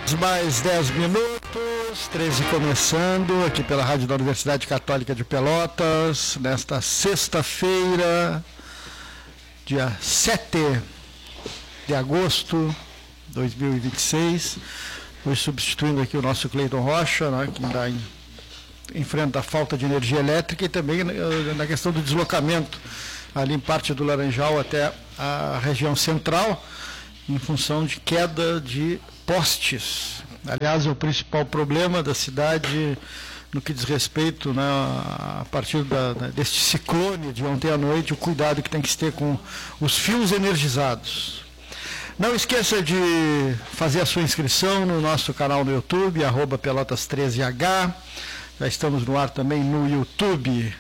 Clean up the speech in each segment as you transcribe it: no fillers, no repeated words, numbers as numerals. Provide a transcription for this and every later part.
Mais 10 minutos, 13 começando, aqui pela Rádio da Universidade Católica de Pelotas, nesta sexta-feira, dia 7 de agosto de 2026, hoje substituindo aqui o nosso Cleiton Rocha, né, que ainda enfrenta a falta de energia elétrica e também na questão do deslocamento, ali em parte do Laranjal até a região central, em função de queda de postes. Aliás, é o principal problema da cidade no que diz respeito, né, a partir deste ciclone de ontem à noite, o cuidado que tem que se ter com os fios energizados. Não esqueça de fazer a sua inscrição no nosso canal no YouTube, @Pelotas13H. Já estamos no ar também no YouTube,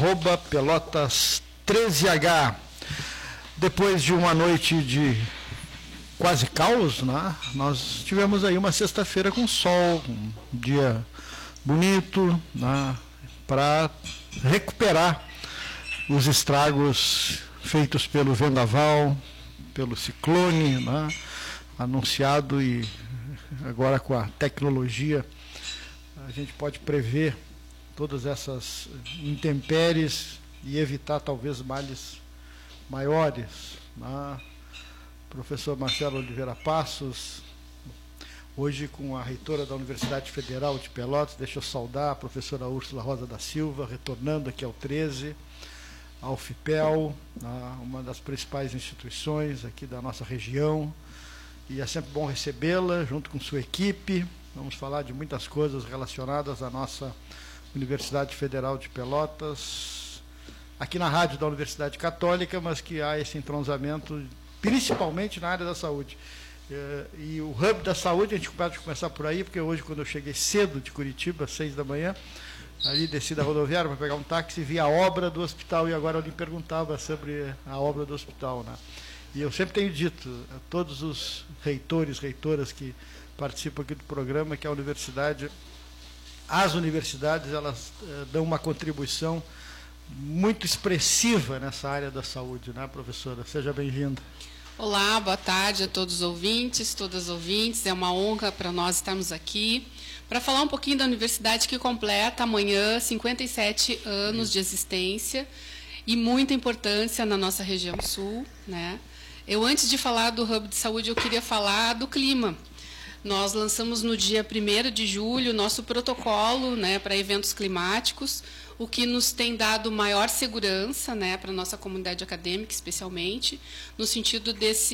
@Pelotas13H. Depois de uma noite de quase caos, né? Nós tivemos aí uma sexta-feira com sol, um dia bonito, né? Para recuperar os estragos feitos pelo vendaval, pelo ciclone, né? Anunciado, e agora com a tecnologia a gente pode prever todas essas intempéries e evitar talvez males maiores, né? Professor Marcelo Oliveira Passos, hoje com a reitora da Universidade Federal de Pelotas, deixa eu saudar a professora Úrsula Rosa da Silva, retornando aqui ao 13, a UFPEL, uma das principais instituições aqui da nossa região, e é sempre bom recebê-la junto com sua equipe. Vamos falar de muitas coisas relacionadas à nossa Universidade Federal de Pelotas, aqui na rádio da Universidade Católica, mas que há esse entrosamento principalmente na área da saúde. E o hub da saúde, a gente pode começar por aí, porque hoje, quando eu cheguei cedo de Curitiba, às 6 da manhã, ali desci da rodoviária para pegar um táxi, vi a obra do hospital, e agora eu lhe perguntava sobre a obra do hospital, né? E eu sempre tenho dito a todos os reitores, reitoras que participam aqui do programa, que a universidade, as universidades, elas dão uma contribuição muito expressiva nessa área da saúde, né, professora? Seja bem-vinda. Olá, boa tarde a todos os ouvintes, todas as ouvintes. É uma honra para nós estarmos aqui para falar um pouquinho da universidade, que completa amanhã 57 anos de existência e muita importância na nossa região sul, né? Eu, antes de falar do Hub de Saúde, eu queria falar do clima. Nós lançamos no dia 1º de julho nosso protocolo, né, para eventos climáticos, o que nos tem dado maior segurança, né, para a nossa comunidade acadêmica, especialmente, no sentido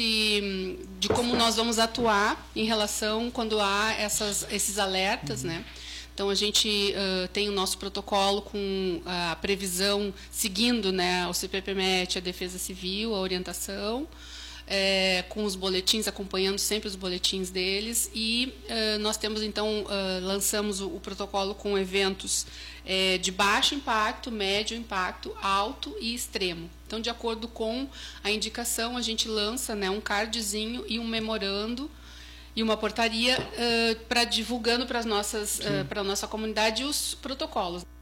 de como nós vamos atuar em relação quando há esses alertas, né? Então, a gente tem o nosso protocolo com a previsão, seguindo, né, o CPPMET, a Defesa Civil, a orientação, com os boletins, acompanhando sempre os boletins deles, e nós temos, então, lançamos o protocolo com eventos de baixo impacto, médio impacto, alto e extremo. Então, de acordo com a indicação, a gente lança, né, um cardzinho e um memorando e uma portaria para divulgando para a nossa comunidade os protocolos.